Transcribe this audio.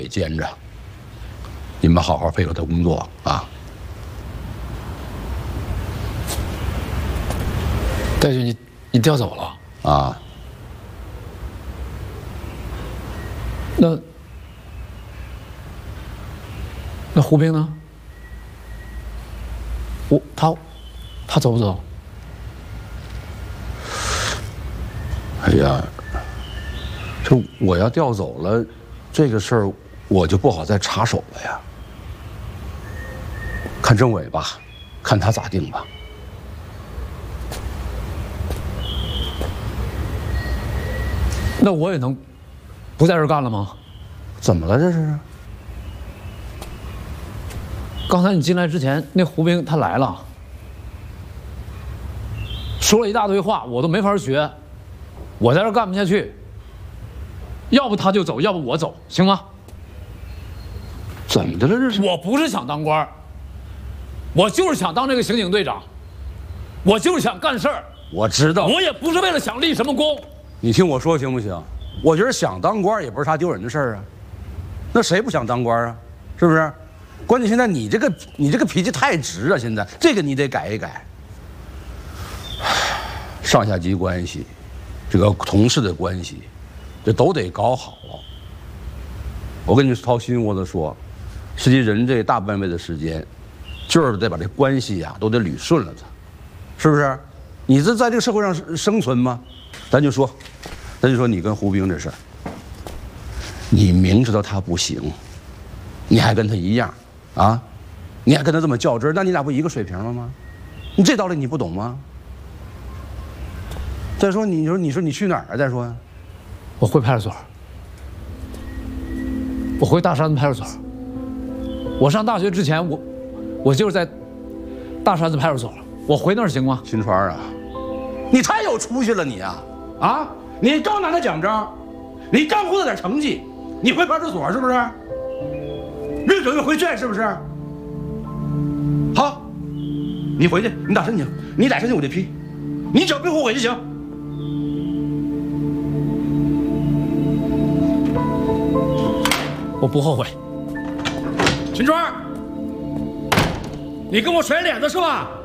得兼着。你们好好配合他工作啊。 戴军，你调走了啊？ 那胡兵呢？他走不走？ 哎呀，这我要调走了，这个事儿我就不好再插手了呀。看政委吧，看他咋定吧。 那我也能不在这儿干了吗？ 怎么了这是？ 刚才你进来之前，那胡兵他来了，说了一大堆话，我都没法学，我在这儿干不下去。要不他就走，要不我走，行吗？ 怎么的了这是？ 我不是想当官，我就是想当这个刑警队长，我就是想干事儿。 我知道， 我也不是为了想立什么功。 你听我说行不行？我觉得想当官也不是啥丢人的事儿啊，那谁不想当官啊？是不是？关键现在你这个脾气太直啊！现在这个你得改一改。上下级关系，这个同事的关系，这都得搞好。我跟你掏心窝子说，实际人这大半辈子时间，就是得把这关系呀都得捋顺了它，是不是？你这在这个社会上生存吗？咱就说你跟胡兵这事儿，你明知道他不行，你还跟他一样，啊，你还跟他这么较真儿，那你俩不一个水平了吗？你这道理你不懂吗？再说你说你去哪儿啊？再说呀， 我回派出所，我回大山子派出所。我上大学之前，我就是在大山子派出所，我回那儿行吗？ 秦川啊，你太有出息了你啊！啊，你刚拿了奖章，你刚获得点成绩，你回派出所是不是？越整越回卷是不是？好，你回去，你打申请，你打申请我就批，你只要别后悔就行。 我不后悔。 秦川，你跟我甩脸子是吧？